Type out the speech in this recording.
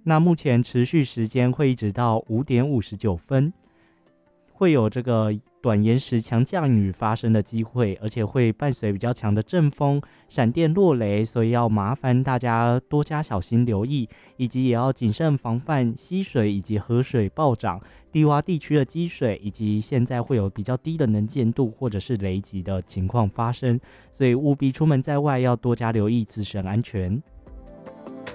那目前持续时间会一直到5:59，会有这个短延时强降雨发生的机会，而且会伴随比较强的阵风、闪电、落雷，所以要麻烦大家多加小心留意，以及也要谨慎防范溪水以及河水暴涨、低洼地区的积水，以及现在会有比较低的能见度或者是雷击的情况发生，所以务必出门在外要多加留意自身安全。